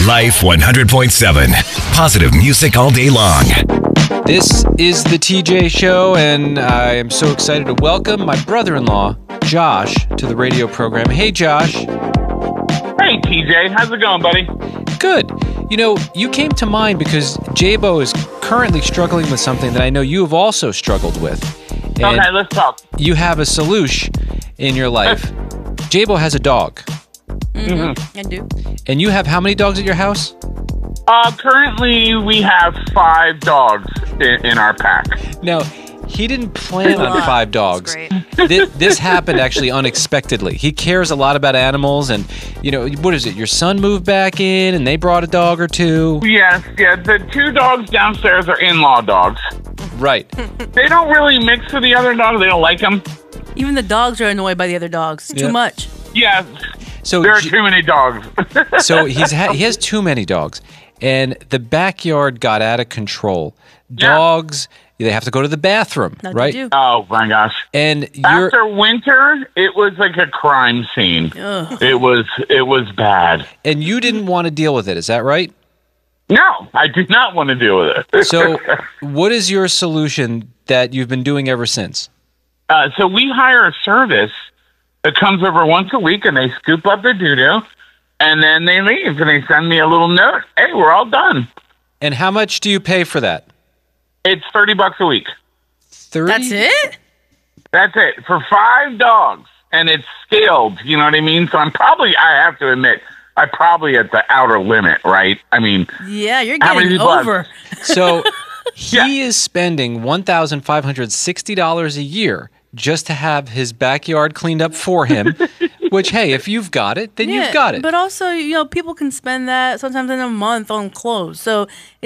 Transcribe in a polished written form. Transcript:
Life 100.7. Positive music all day long. This is the TJ Show, and I am so excited to welcome my brother-in-law, Josh, to the radio program. Hey, Josh. Hey, TJ. How's it going, buddy? Good. You know, you came to mind because Jabo is currently struggling with something that I know you have also struggled with. And Okay, let's talk. you have a solution in your life. Jabo has a dog. Mm-hmm. I do. And you have how many dogs at your house? Currently, we have 5 dogs in our pack. Now, he didn't plan on 5 dogs. This happened actually unexpectedly. He cares a lot about animals, and, you know, what is it? Your son moved back in, and they brought a dog or two? Yes, yeah. The 2 dogs downstairs are in-law dogs. Right. They don't really mix with the other dogs. They don't like them. Even the dogs are annoyed by the other dogs. Yeah. Too much. Yeah, So there are too many dogs. So he has too many dogs, and the backyard got out of control. Yeah. Dogs, they have to go to the bathroom, Not right? to do. Oh, my gosh. And you're After winter, it was like a crime scene. Ugh. It was bad. and you didn't want to deal with it. Is that right? No, I do not want to deal with it. So, what is your solution that you've been doing ever since? So we hire a service that comes over once a week, and they scoop up their doo-doo, and then they leave, and they send me a little note. Hey, we're all done. And how much do you pay for that? It's $30 a week. 30? That's it? That's it for 5 dogs, and it's scaled. You know what I mean? So I have to admit, I'm probably at the outer limit, right? I mean, Yeah, you're How many getting people have- over. So he Yeah. is spending $1,560 a year just to have his backyard cleaned up for him, which, hey, if you've got it, then you've got it. But also, people can spend that sometimes in a month on clothes. So